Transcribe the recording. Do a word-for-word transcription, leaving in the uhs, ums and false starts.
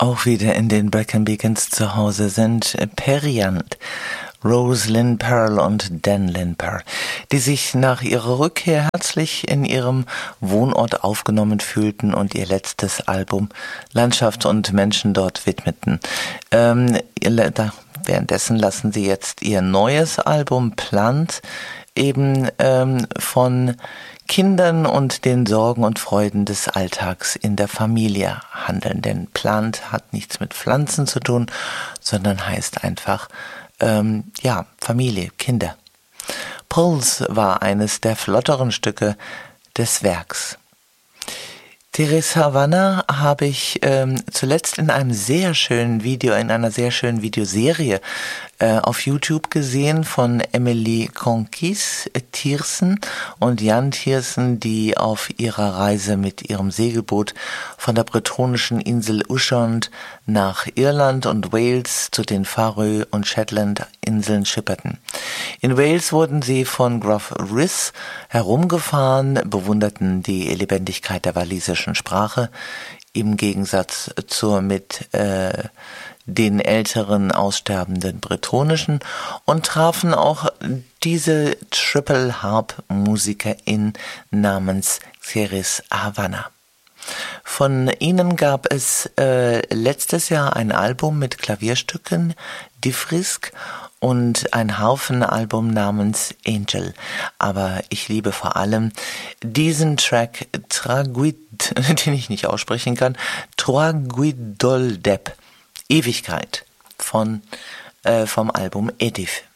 auch wieder in den Brecon Beacons zu Hause sind Periant, Rose Lynn Pearl und Dan Lynn Pearl, die sich nach ihrer Rückkehr herzlich in ihrem Wohnort aufgenommen fühlten und ihr letztes Album Landschaft und Menschen dort widmeten. Ähm, da, währenddessen lassen sie jetzt ihr neues Album Plant eben ähm, von Kindern und den Sorgen und Freuden des Alltags in der Familie handeln. Denn Plant hat nichts mit Pflanzen zu tun, sondern heißt einfach, ähm, ja, Familie, Kinder. Pulse war eines der flotteren Stücke des Werks. Therese Havana habe ich ähm, zuletzt in einem sehr schönen Video, in einer sehr schönen Videoserie äh, auf YouTube gesehen von Emily Conquis Thiersen und Jan Thiersen, die auf ihrer Reise mit ihrem Segelboot von der bretonischen Insel Ushant nach Irland und Wales zu den Faroe- und Shetland-Inseln schipperten. In Wales wurden sie von Gruff Rhys herumgefahren, bewunderten die Lebendigkeit der walisischen Sprache im Gegensatz zur mit äh, den älteren aussterbenden bretonischen und trafen auch diese Triple Harp Musikerin namens Therese Havana. Von ihnen gab es äh, letztes Jahr ein Album mit Klavierstücken, Die Frisk, und ein Harfenalbum namens Angel. Aber ich liebe vor allem diesen Track Traguid, den ich nicht aussprechen kann, Troaguidoldeb, Ewigkeit, von, äh, vom Album Edif.